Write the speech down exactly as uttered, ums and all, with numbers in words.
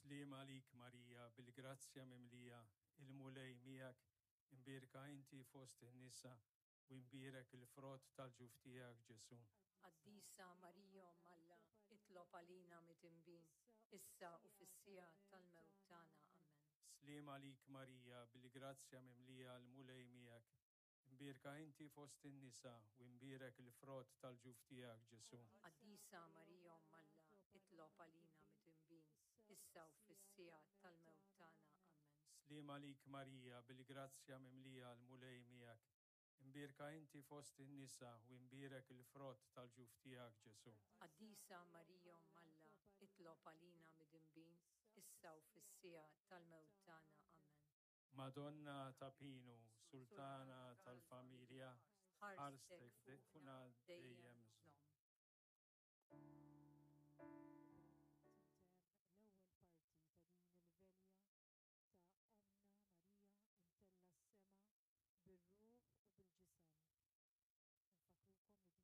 Slim għalik Marija, bil-grazzja mimlija, il-mulej miegħek, imbirka inti fost in-nisa, u imbirek il-frott tal-ġuf tiegħek Ġesu. Qaddisa Marija Umm Alla, itlob għalina mit-imbin, issa u fis-sija tal-mewt tagħna. Amen. Slim għalik Marija, bil-grazzja mimlija, il-mulej miegħek, imbirka inti fost in-nisa, u imbirek il-frott tal-ġuf tiegħek Ġesu. Qaddisa Marija Umm Alla, itlob għalina mit-imbin, issa u fis-sija tal-mewt tagħna. Amen. Slim għalik Marija, bil-grazzja mimlija, il-mulej miegħek, imbirka inti fost in-nisa u imbirek il-frott tal-ġuf tiegħek Ġesu. Qaddisa Marija Umm Alla, itlob għalina mit-imbin, issa u fis-sija tal-mewt tagħna. Amen. Madonna ta' Pinu, Sultana tal-Familja, ħarstek fuqna dejjem